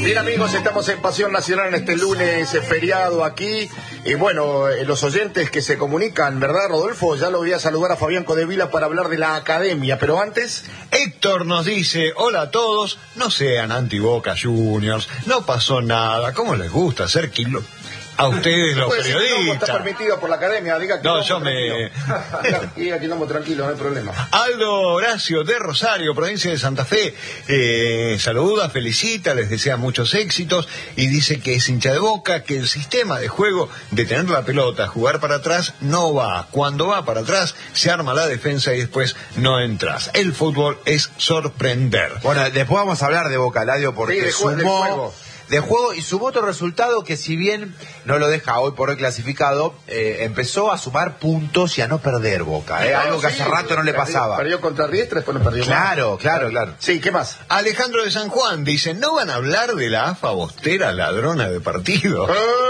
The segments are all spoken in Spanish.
Bien, amigos, estamos en Pasión Nacional en este lunes feriado aquí. Y bueno, los oyentes que se comunican, ¿verdad, Rodolfo? Ya lo voy a saludar a Fabián Codevila para hablar de la academia, pero antes... Héctor nos dice, hola a todos, no sean anti-Boca Juniors, no pasó nada, ¿cómo les gusta hacer kilo? A ustedes los periodistas. No, está permitido por la academia, diga que no, yo me... Diga que no, tranquilo, no hay problema. Aldo Horacio de Rosario, provincia de Santa Fe, saluda, felicita, les desea muchos éxitos y dice que es hincha de Boca, que el sistema de juego de tener la pelota, jugar para atrás, no va. Cuando va para atrás, se arma la defensa y después no entras. El fútbol es sorprender. Bueno, después vamos a hablar de Boca, Eladio, porque sumó... de juego y sumó otro resultado que, si bien no lo deja hoy por hoy clasificado, empezó a sumar puntos y a no perder Boca, algo que hace rato no le pasaba. Perdió contra Riestra, después no perdió más. Claro. Sí, ¿qué más? Alejandro de San Juan dice, ¿no van a hablar de la AFA Bostera ladrona de partido?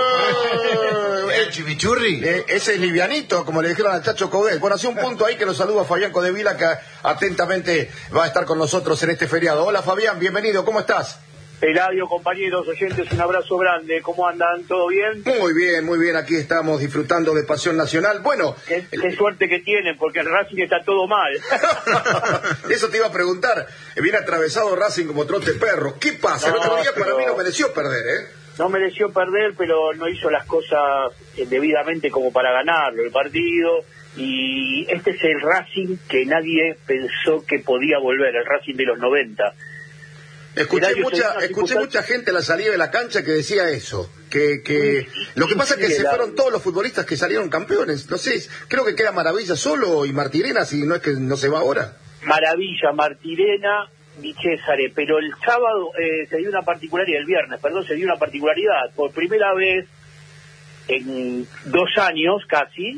¿El chimichurri? Ese es livianito, como le dijeron al Chacho Coudet. Bueno, hace un punto ahí que lo saludo a Fabián Codevila, que atentamente va a estar con nosotros en este feriado. Hola, Fabián, bienvenido, ¿cómo estás? Eladio, compañeros, oyentes, un abrazo grande. ¿Cómo andan? ¿Todo bien? Muy bien. Aquí estamos disfrutando de Pasión Nacional. Bueno... Qué suerte que tienen, porque el Racing está todo mal. Eso te iba a preguntar. Viene atravesado Racing como trote perro. ¿Qué pasa? El otro día para mí no mereció perder, ¿eh? No mereció perder, pero no hizo las cosas debidamente como para ganarlo el partido. Y este es el Racing que nadie pensó que podía volver, el Racing de los 90. Escuché mucha gente a la salida de la cancha que decía eso, que lo que pasa es que se fueron todos los futbolistas que salieron campeones. No sé, creo que queda Maravilla solo y Martirena, si no es que no se va ahora. Maravilla, Martirena y Césare, pero el sábado se dio una particularidad, el viernes, se dio una particularidad. Por primera vez en 2 años casi,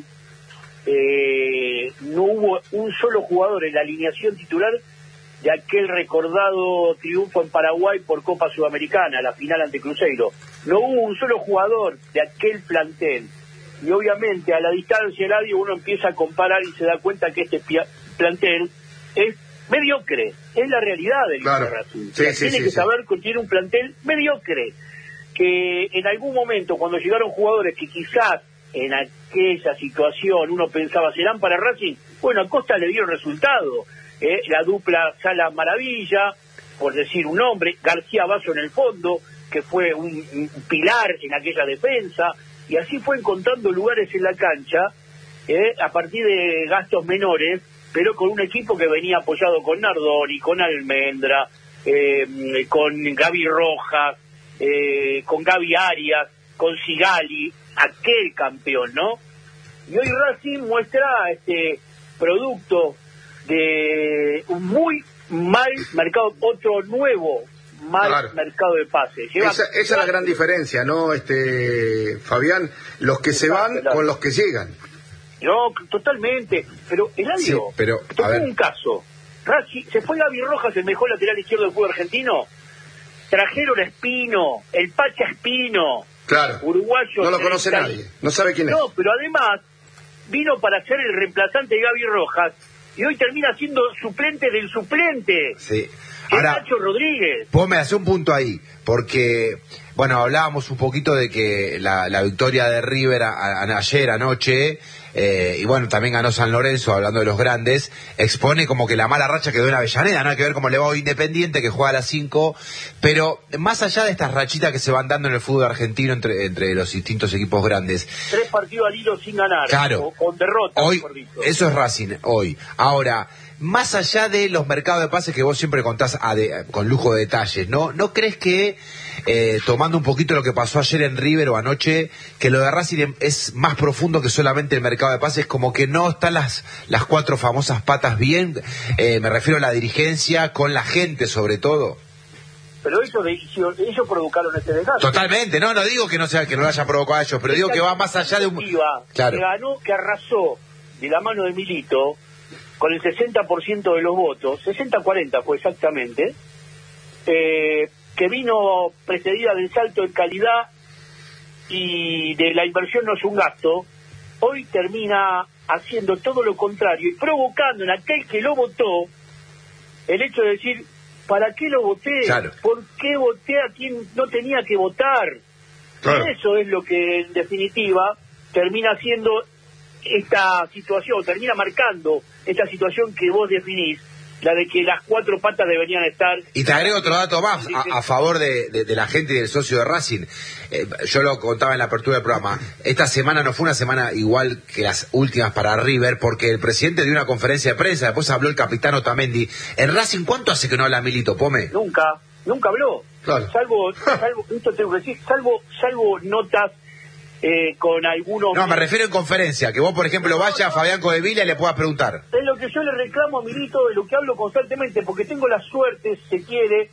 no hubo un solo jugador en la alineación titular de aquel recordado triunfo en Paraguay por Copa Sudamericana, la final ante Cruzeiro. No hubo un solo jugador de aquel plantel. Y obviamente a la distancia, Eladio, uno empieza a comparar y se da cuenta que este plantel es mediocre. Es la realidad del Racing. Tiene que saber que tiene un plantel mediocre. Que en algún momento, cuando llegaron jugadores que quizás en aquella situación uno pensaba serán para Racing, bueno, a Costa le dio el resultado. La dupla Sala Maravilla, por decir un nombre, García Basso en el fondo, que fue un pilar en aquella defensa, y así fue encontrando lugares en la cancha, a partir de gastos menores, pero con un equipo que venía apoyado con Nardoni, con Almendra, con Gaby Rojas, con Gaby Arias, con Sigali, aquel campeón, ¿no? Y hoy Racing muestra este producto de un muy mal mercado, otro nuevo mercado de pases. Esa es la gran diferencia, ¿no, Fabián? Los que se van con los que llegan. No, totalmente. Pero, Eladio, tomó un caso. Racing, se fue Gaby Rojas, el mejor lateral izquierdo del fútbol argentino. Trajeron a Espino, el Pacha Espino. Claro. Uruguayo. No lo conoce nadie, no sabe quién es. No, pero además vino para ser el reemplazante de Gaby Rojas. Y hoy termina siendo suplente del suplente. Sí. Ahora, Nacho Rodríguez. Vos me hace un punto ahí, porque, bueno, hablábamos un poquito de que la victoria de River ayer, anoche, y bueno, también ganó San Lorenzo, hablando de los grandes, expone como que la mala racha quedó en Avellaneda, no hay que ver cómo le va hoy Independiente, que juega a las 5, pero más allá de estas rachitas que se van dando en el fútbol argentino entre los distintos equipos grandes. 3 partidos al hilo sin ganar, claro, o con derrota. Hoy, eso es Racing, hoy. Ahora, más allá de los mercados de pases que vos siempre contás con lujo de detalles, ¿no crees que, tomando un poquito lo que pasó ayer en River o anoche, que lo de Racing es más profundo que solamente el mercado de pases, como que no están las 4 famosas patas bien? Me refiero a la dirigencia, con la gente sobre todo. Pero ellos provocaron este desgaste. Totalmente, no digo que no lo hayan provocado a ellos, pero digo que va más allá de un... Claro. Que arrasó de la mano de Milito, con el 60% de los votos, 60-40 fue exactamente, que vino precedida del salto de calidad y de la inversión no es un gasto, hoy termina haciendo todo lo contrario y provocando en aquel que lo votó el hecho de decir, ¿para qué lo voté? Claro. ¿Por qué voté a quien no tenía que votar? Claro. Y eso es lo que en definitiva termina siendo esta situación, termina marcando esta situación que vos definís, la de que las cuatro patas deberían estar. Y te agrego otro dato más a favor de la gente y del socio de Racing. Yo lo contaba en la apertura del programa. Esta semana no fue una semana igual que las últimas para River, porque el presidente dio una conferencia de prensa, después habló el capitán Otamendi. En Racing, ¿cuánto hace que no habla Milito, Pome? Nunca habló. Claro. Salvo, esto tengo que decir, salvo notas con algunos... No, me refiero en conferencia, que vos, por ejemplo, vayas a Fabián Codevila y le puedas preguntar. Es lo que yo le reclamo a Milito, de lo que hablo constantemente, porque tengo la suerte, se quiere,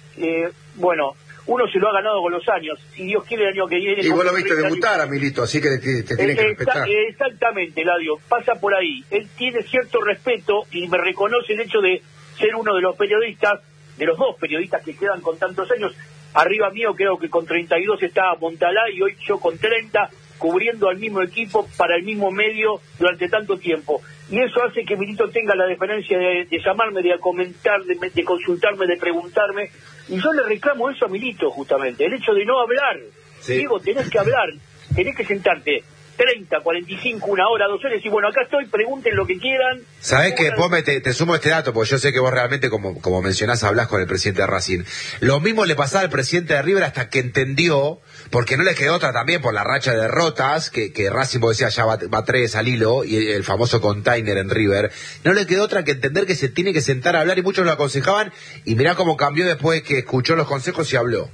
bueno, uno se lo ha ganado con los años, si Dios quiere el año que viene... Y vos lo viste debutar a Milito, así que te tienen que respetar. Exactamente, Eladio, pasa por ahí. Él tiene cierto respeto y me reconoce el hecho de ser uno de los periodistas, de los dos periodistas que quedan con tantos años. Arriba mío creo que con 32 estaba Montalá y hoy yo con 30, cubriendo al mismo equipo para el mismo medio durante tanto tiempo. Y eso hace que Milito tenga la deferencia de llamarme, de comentar, de consultarme, de preguntarme. Y yo le reclamo eso a Milito, justamente, el hecho de no hablar. Sí. Digo, tenés que hablar, tenés que sentarte 30, 45, una hora, 2 horas, y bueno, acá estoy, pregunten lo que quieran. ¿Sabés qué, Pome? Te sumo este dato, porque yo sé que vos realmente, como mencionás, hablás con el presidente de Racing. Lo mismo le pasaba al presidente de River hasta que entendió, porque no le quedó otra también por la racha de derrotas, que Racing, vos decías, ya va 3 al hilo, y el famoso container en River. No le quedó otra que entender que se tiene que sentar a hablar, y muchos lo aconsejaban, y mirá cómo cambió después que escuchó los consejos y habló.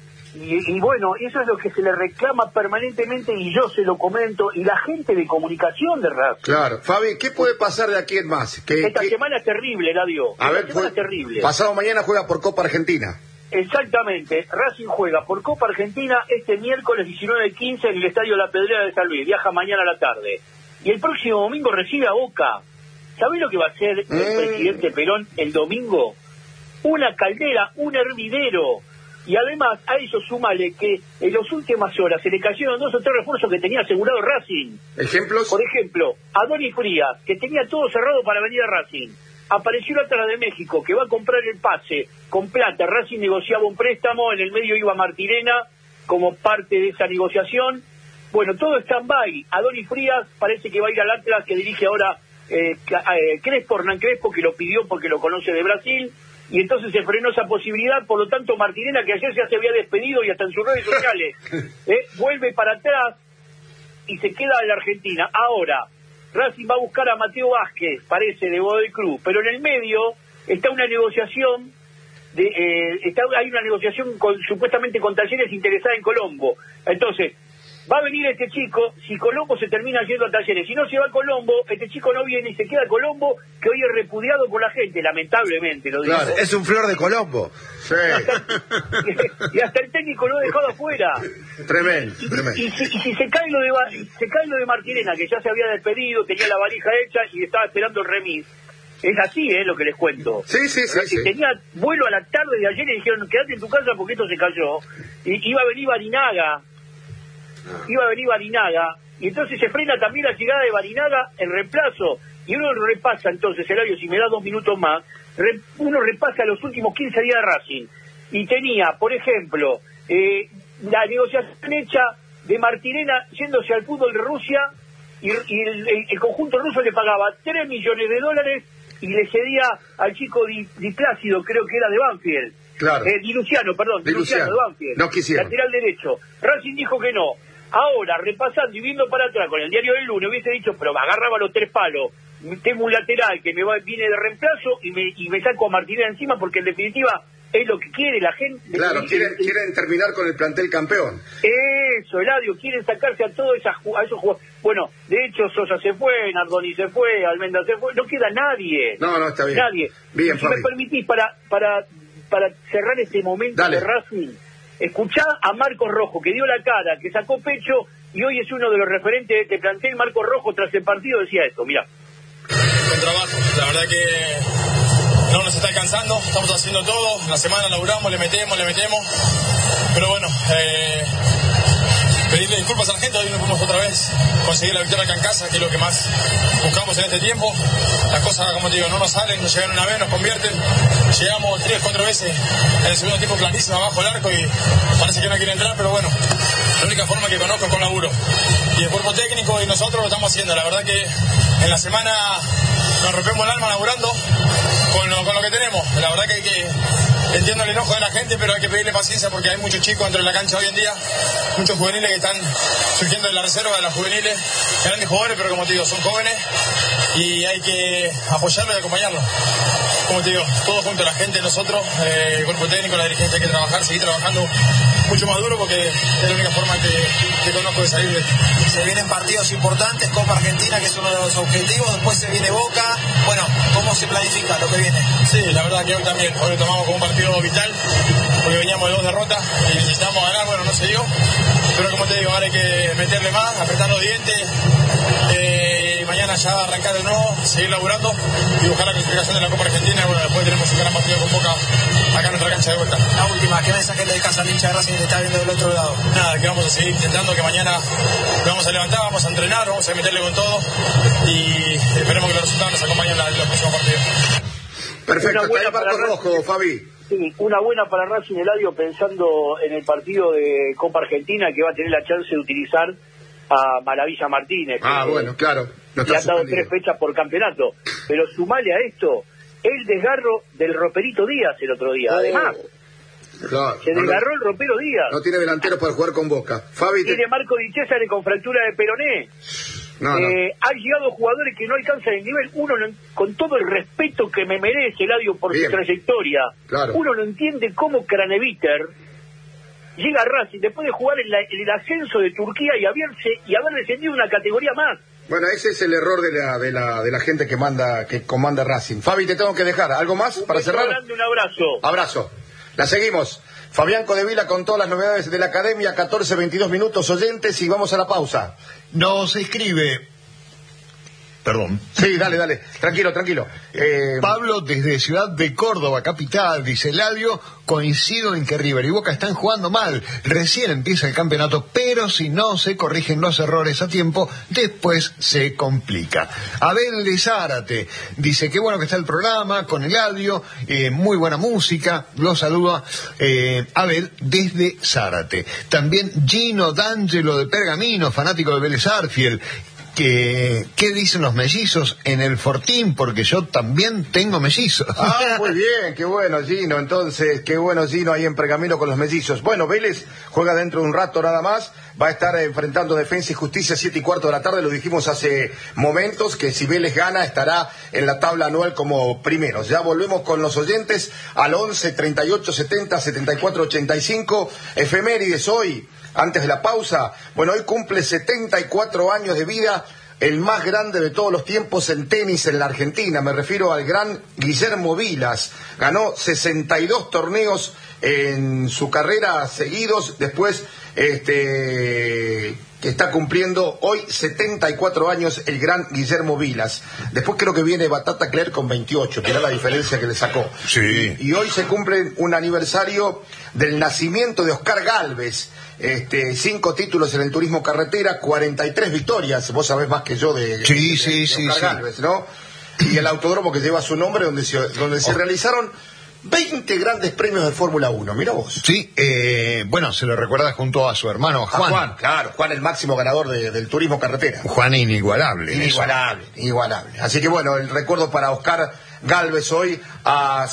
Y bueno, eso es lo que se le reclama permanentemente y yo se lo comento, y la gente de comunicación de Racing. Claro. Fabi, ¿qué puede pasar de aquí en más? Esta semana es terrible, Eladio. Esta semana es terrible. Pasado mañana juega por Copa Argentina. Exactamente. Racing juega por Copa Argentina este miércoles 19:15 en el Estadio La Pedrera de San Luis. Viaja mañana a la tarde. Y el próximo domingo recibe a Boca. ¿Sabés lo que va a hacer el presidente Perón el domingo? Una caldera, un hervidero. Y además a eso súmale que en las últimas horas se le cayeron 2 o 3 refuerzos que tenía asegurado Racing. ¿Ejemplos? Por ejemplo, Adonis Frías, que tenía todo cerrado para venir a Racing. Apareció la Atlas de México, que va a comprar el pase con plata. Racing negociaba un préstamo, en el medio iba Martirena como parte de esa negociación. Bueno, todo está en stand-by. Adonis Frías parece que va a ir al Atlas, que dirige ahora Crespo, Hernán Crespo, que lo pidió porque lo conoce de Brasil. Y entonces se frenó esa posibilidad, por lo tanto Martirena, que ayer ya se había despedido y hasta en sus redes sociales, vuelve para atrás y se queda en la Argentina. Ahora, Racing va a buscar a Mateo Vázquez, parece, de Godoy Cruz, pero en el medio está una negociación, hay una negociación supuestamente con Talleres interesada en Colombo. Entonces, va a venir este chico, si Colombo se termina yendo a Talleres, si no se va a Colombo, este chico no viene y se queda a Colombo, que hoy es repudiado por la gente, lamentablemente, lo digo. Claro, es un flor de Colombo. Sí. Y hasta el técnico lo ha dejado afuera. Tremendo. Y si se cae lo de Martirena, que ya se había despedido, tenía la valija hecha y estaba esperando el remis. Es así, lo que les cuento. Sí. Tenía vuelo a la tarde de ayer y dijeron, quédate en tu casa porque esto se cayó. Y iba a venir Barinaga. Y entonces se frena también la llegada de Barinaga en reemplazo, y uno repasa entonces, Eladio, si me da 2 minutos más, uno repasa los últimos 15 días de Racing, y tenía, por ejemplo, la negociación hecha de Martirena yéndose al fútbol de Rusia, y el conjunto ruso le pagaba $3 millones y le cedía al chico Di Plácido, creo que era de Banfield. Claro. Di Luciano de Banfield. No quisieron. Lateral derecho. Racing dijo que no. Ahora, repasando y viendo para atrás con el diario del lunes, hubiese dicho, pero me agarraba los 3 palos. Tengo un lateral que viene de reemplazo y me saco a Martínez encima, porque en definitiva es lo que quiere la gente. Claro, quieren terminar con el plantel campeón. Eso, Eladio, quieren sacarse a todos esos jugadores. Bueno, de hecho Sosa se fue, Nardoni se fue, Almendra se fue, no queda nadie. No, está bien. Nadie. Bien, si me permitís, para cerrar este momento de Racing, escuchá a Marcos Rojo, que dio la cara, que sacó pecho y hoy es uno de los referentes de este plantel. Marcos Rojo, tras el partido, decía esto, mirá. Con trabajo, la verdad que no nos está alcanzando, estamos haciendo todo, la semana laburamos, le metemos, pero bueno, pedirle disculpas a la gente. Hoy no pudimos otra vez conseguir la victoria acá en casa, que es lo que más buscamos en este tiempo. Las cosas, como te digo, no nos salen, nos llegan una vez, nos convierten. Llegamos 3-4 veces en el segundo tiempo clarísimo abajo el arco y parece que no quiere entrar, pero bueno, la única forma que conozco es con laburo. Y el cuerpo técnico y nosotros lo estamos haciendo. La verdad que en la semana nos rompemos el alma laburando con lo que tenemos. La verdad que entiendo el enojo de la gente, pero hay que pedirle paciencia porque hay muchos chicos dentro de la cancha hoy en día, muchos juveniles que están surgiendo de la reserva de las juveniles, grandes jugadores, pero como te digo, son jóvenes y hay que apoyarlos y acompañarlos. Como te digo, todos juntos, la gente, nosotros, el cuerpo técnico, la dirigencia, hay que trabajar, seguir trabajando mucho más duro porque es la única forma que conozco de salir de esto. Se vienen partidos importantes, Copa Argentina, que es uno de los objetivos, después se viene Boca. Bueno, ¿cómo se planifica lo que viene? Sí, la verdad que hoy también, hoy lo tomamos como un partido vital, porque veníamos de 2 derrotas y necesitábamos ganar, bueno, no se dio, pero como te digo, ahora hay que meterle más, apretar los dientes, y mañana ya arrancar de nuevo, seguir laburando y buscar la clasificación de la Copa Argentina, y bueno, después tenemos un gran partido con Boca acá en nuestra cancha de vuelta. La última, ¿qué mensaje le dejas al hincha de Racing que está viendo del otro lado? Nada, que vamos a seguir intentando, que mañana nos vamos a levantar, vamos a entrenar, vamos a meterle con todo y esperemos que los resultados nos acompañen en los próximos partidos. Perfecto, está el barco rojo, Fabi. Sí, una buena para Racing, Eladio, pensando en el partido de Copa Argentina, que va a tener la chance de utilizar a Maravilla Martínez. Bueno, claro. No le han dado 3 fechas por campeonato. Pero sumale a esto el desgarro del Roperito Díaz el otro día. Además, claro, se desgarró el Ropero Díaz. No tiene delantero para jugar con Boca. Fabi, tiene Marco Di César con fractura de peroné. Han llegado jugadores que no alcanzan el nivel. Uno, con todo el respeto que me merece Eladio por su trayectoria, uno no entiende cómo Craneviter llega a Racing después de jugar en el ascenso de Turquía y haber descendido una categoría más. Bueno, ese es el error de la gente que comanda Racing. Fabi, te tengo que dejar. ¿Algo más para cerrar? Un abrazo. Abrazo. La seguimos. Fabián Codevila con todas las novedades de la academia, 14-22 minutos oyentes y vamos a la pausa. Nos escribe... Perdón. Sí, dale. Tranquilo. Pablo desde Ciudad de Córdoba, capital, dice Eladio, coincido en que River y Boca están jugando mal. Recién empieza el campeonato, pero si no se corrigen los errores a tiempo, después se complica. Abel de Zárate dice, qué bueno que está el programa con Eladio, muy buena música, lo saluda Abel desde Zárate. También Gino D'Angelo de Pergamino, fanático de Vélez Arfiel. ¿Qué dicen los mellizos en el Fortín? Porque yo también tengo mellizos. Muy bien, qué bueno Gino, entonces, qué bueno Gino ahí en Pergamino con los mellizos. Bueno, Vélez juega dentro de un rato nada más, va a estar enfrentando Defensa y Justicia 7:15 de la tarde, lo dijimos hace momentos, que si Vélez gana estará en la tabla anual como primeros. Ya volvemos con los oyentes al 11 38 70 74 85, efemérides hoy. Antes de la pausa, bueno, hoy cumple 74 años de vida el más grande de todos los tiempos en tenis en la Argentina. Me refiero al gran Guillermo Vilas. Ganó 62 torneos en su carrera seguidos. Después, que está cumpliendo hoy 74 años el gran Guillermo Vilas. Después creo que viene Batata Cler con 28, que era la diferencia que le sacó. Sí. Y hoy se cumple un aniversario del nacimiento de Oscar Gálvez. 5 títulos en el turismo carretera, 43 victorias. Vos sabés más que yo de Oscar Gálvez, ¿no? Y el autódromo que lleva su nombre, donde se realizaron 20 grandes premios de Fórmula 1, mira vos. Sí, bueno, se lo recuerda junto a su hermano Juan. Juan el máximo ganador del turismo carretera. Juan inigualable. Inigualable. Así que bueno, el recuerdo para Oscar Gálvez hoy a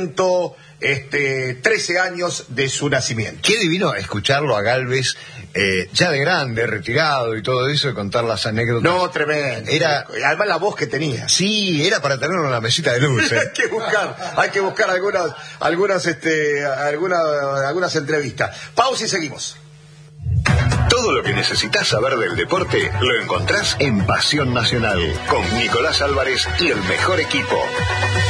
113 años de su nacimiento. Qué divino escucharlo a Gálvez, ya de grande, retirado y todo eso, y contar las anécdotas. No, tremendo. Además la voz que tenía. Sí, era para tenerlo en la mesita de luz. hay que buscar algunas entrevistas. Pausa y seguimos. Todo lo que necesitas saber del deporte lo encontrás en Pasión Nacional, con Nicolás Álvarez y el mejor equipo.